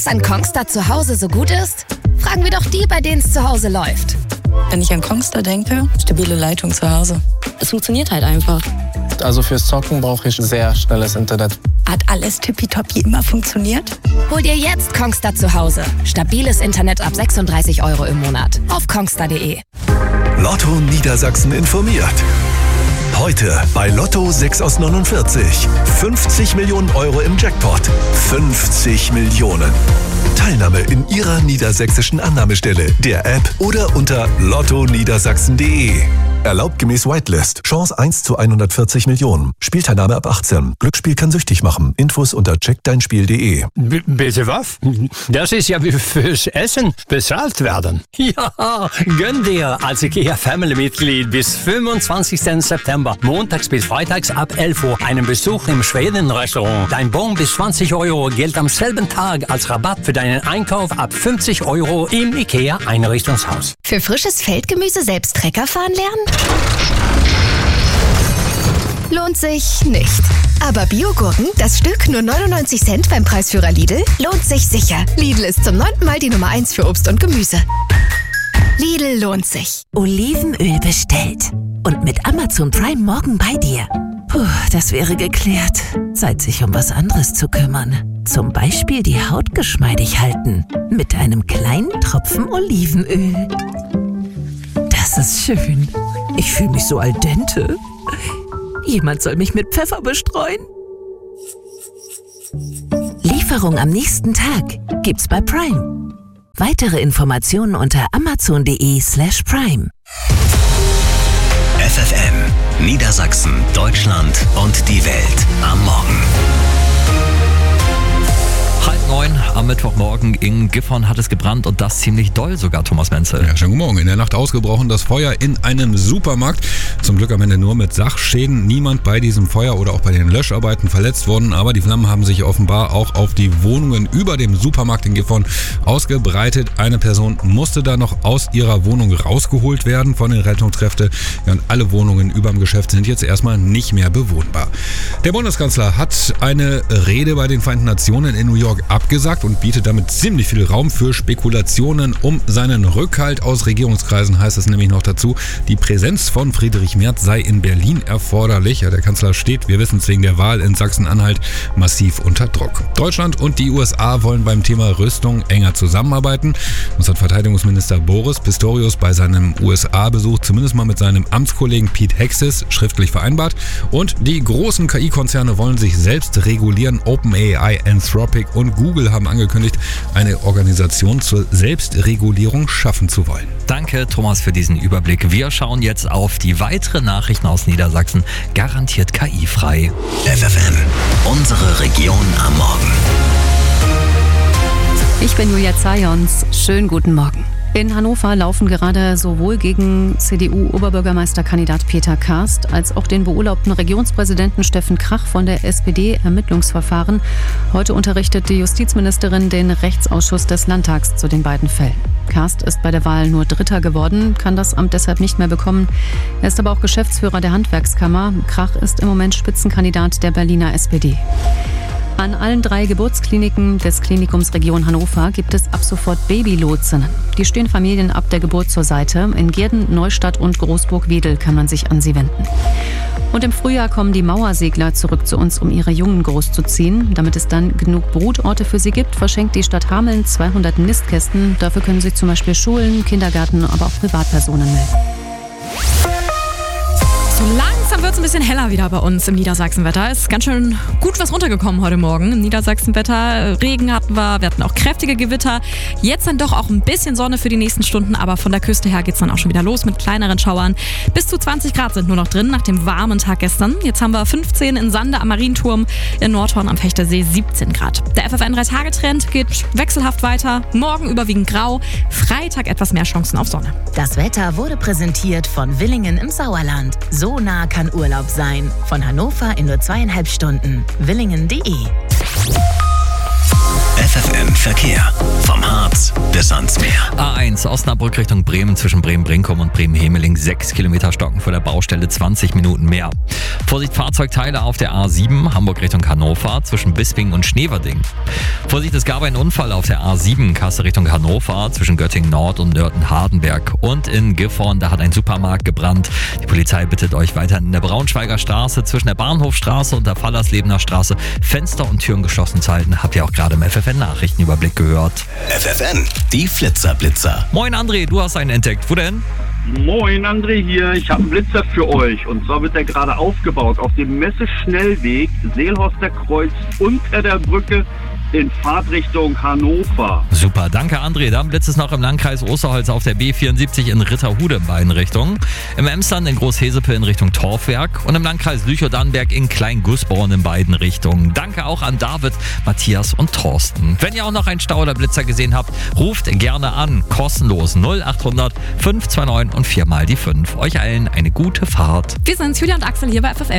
Was an Kongstar zu Hause so gut ist? Fragen wir doch die, bei denen es zu Hause läuft. Wenn ich an Kongstar denke, stabile Leitung zu Hause. Es funktioniert halt einfach. Also fürs Zocken brauche ich sehr schnelles Internet. Hat alles tippitoppi immer funktioniert? Hol dir jetzt Kongstar zu Hause. Stabiles Internet ab 36 € im Monat. Auf kongstar.de. Lotto Niedersachsen informiert. Heute bei Lotto 6 aus 49. 50 Millionen € im Jackpot. 50 Millionen. Teilnahme in Ihrer niedersächsischen Annahmestelle, der App oder unter lottoniedersachsen.de. Erlaubt gemäß Whitelist. Chance 1 zu 140 Millionen. Spielteilnahme ab 18. Glücksspiel kann süchtig machen. Infos unter checkdeinspiel.de. Bitte was? Das ist ja wie fürs Essen bezahlt werden. Ja, gönn dir als IKEA-Family-Mitglied bis 25. September, montags bis freitags ab 11 Uhr, einen Besuch im Schweden-Restaurant. Dein Bon bis 20 € gilt am selben Tag als Rabatt für deinen Einkauf ab 50 € im IKEA-Einrichtungshaus. Für frisches Feldgemüse selbst Trecker fahren lernen? Lohnt sich nicht. Aber Biogurken, das Stück nur 99 Cent beim Preisführer Lidl, lohnt sich sicher. Lidl ist zum 9. Mal die Nummer 1 für Obst und Gemüse. Lidl lohnt sich. Olivenöl bestellt. Und mit Amazon Prime morgen bei dir. Puh, das wäre geklärt. Zeit, sich um was anderes zu kümmern. Zum Beispiel die Haut geschmeidig halten. Mit einem kleinen Tropfen Olivenöl. Das ist schön. Ich fühle mich so al dente. Jemand soll mich mit Pfeffer bestreuen. Lieferung am nächsten Tag gibt's bei Prime. Weitere Informationen unter amazon.de/prime. FFN, Niedersachsen, Deutschland und die Welt am Morgen. 8:30 am Mittwochmorgen in Gifhorn hat es gebrannt und das ziemlich doll sogar, Thomas Menzel. Ja, schönen guten Morgen. In der Nacht ausgebrochen das Feuer in einem Supermarkt. Zum Glück am Ende nur mit Sachschäden. Niemand bei diesem Feuer oder auch bei den Löscharbeiten verletzt worden, aber die Flammen haben sich offenbar auch auf die Wohnungen über dem Supermarkt in Gifhorn ausgebreitet. Eine Person musste da noch aus ihrer Wohnung rausgeholt werden von den Rettungskräften. Ja, und alle Wohnungen über dem Geschäft sind jetzt erstmal nicht mehr bewohnbar. Der Bundeskanzler hat eine Rede bei den Vereinten Nationen in New York abgesagt und bietet damit ziemlich viel Raum für Spekulationen um seinen Rückhalt. Aus Regierungskreisen heißt es nämlich noch dazu, die Präsenz von Friedrich Merz sei in Berlin erforderlich. Ja, der Kanzler steht, wir wissen es wegen der Wahl in Sachsen-Anhalt, massiv unter Druck. Deutschland und die USA wollen beim Thema Rüstung enger zusammenarbeiten. Das hat Verteidigungsminister Boris Pistorius bei seinem USA-Besuch zumindest mal mit seinem Amtskollegen Pete Hegseth schriftlich vereinbart. Und die großen KI-Konzerne wollen sich selbst regulieren. OpenAI, Anthropic und Google haben angekündigt, eine Organisation zur Selbstregulierung schaffen zu wollen. Danke, Thomas, für diesen Überblick. Wir schauen jetzt auf die weiteren Nachrichten aus Niedersachsen. Garantiert KI-frei. FFN, unsere Region am Morgen. Ich bin Julia Zajons. Schönen guten Morgen. In Hannover laufen gerade sowohl gegen CDU-Oberbürgermeisterkandidat Peter Karst als auch den beurlaubten Regionspräsidenten Steffen Krach von der SPD Ermittlungsverfahren. Heute unterrichtet die Justizministerin den Rechtsausschuss des Landtags zu den beiden Fällen. Karst ist bei der Wahl nur Dritter geworden, kann das Amt deshalb nicht mehr bekommen. Er ist aber auch Geschäftsführer der Handwerkskammer. Krach ist im Moment Spitzenkandidat der Berliner SPD. An allen 3 Geburtskliniken des Klinikums Region Hannover gibt es ab sofort Babylotsinnen. Die stehen Familien ab der Geburt zur Seite. In Gehrden, Neustadt und Großburg-Wedel kann man sich an sie wenden. Und im Frühjahr kommen die Mauersegler zurück zu uns, um ihre Jungen großzuziehen. Damit es dann genug Brutorte für sie gibt, verschenkt die Stadt Hameln 200 Nistkästen. Dafür können sich zum Beispiel Schulen, Kindergärten, aber auch Privatpersonen melden. So langsam wird es ein bisschen heller wieder bei uns im Niedersachsenwetter. Ist ganz schön gut was runtergekommen heute Morgen im Niedersachsenwetter. Regen hatten wir hatten auch kräftige Gewitter. Jetzt dann doch auch ein bisschen Sonne für die nächsten Stunden, aber von der Küste her geht es dann auch schon wieder los mit kleineren Schauern. Bis zu 20 Grad sind nur noch drin nach dem warmen Tag gestern. Jetzt haben wir 15 in Sande am Marienturm, in Nordhorn am Fechtersee 17 Grad. Der FFN 3-Tage-Trend geht wechselhaft weiter. Morgen überwiegend grau, Freitag etwas mehr Chancen auf Sonne. Das Wetter wurde präsentiert von Willingen im Sauerland. So nah kann Urlaub sein. Von Hannover in nur 2,5 Stunden. Willingen.de. FFN Verkehr. Vom Harz bis ans Meer. A1 Osnabrück Richtung Bremen zwischen Bremen-Brinkum und Bremen-Hemeling 6 Kilometer Stocken vor der Baustelle, 20 Minuten mehr. Vorsicht Fahrzeugteile auf der A7 Hamburg Richtung Hannover zwischen Bisping und Schneverding. Vorsicht, es gab einen Unfall auf der A7 Kassel Richtung Hannover zwischen Göttingen Nord und Nörten-Hardenberg. Und in Gifhorn, da hat ein Supermarkt gebrannt. Die Polizei bittet euch weiterhin in der Braunschweiger Straße zwischen der Bahnhofstraße und der Fallerslebener Straße Fenster und Türen geschlossen zu halten. Habt ihr auch gerade im FFN-Nachrichtenüberblick gehört. FFN, die Flitzerblitzer. Moin André, du hast einen entdeckt. Wo denn? Moin, André hier. Ich habe einen Blitzer für euch. Und zwar wird der gerade aufgebaut auf dem Messeschnellweg Seelhorster Kreuz unter der Brücke in Fahrtrichtung Hannover. Super, danke André. Dann blitzt es noch im Landkreis Osterholz auf der B74 in Ritterhude in beiden Richtungen. Im Emsland in Großhesepe in Richtung Torfwerk und im Landkreis Lüchow-Dannenberg in Klein-Gußborn in beiden Richtungen. Danke auch an David, Matthias und Thorsten. Wenn ihr auch noch einen Stau oder Blitzer gesehen habt, ruft gerne an. Kostenlos 0800 529 und 4 mal die 5. Euch allen eine gute Fahrt. Wir sind Julia und Axel hier bei FFN.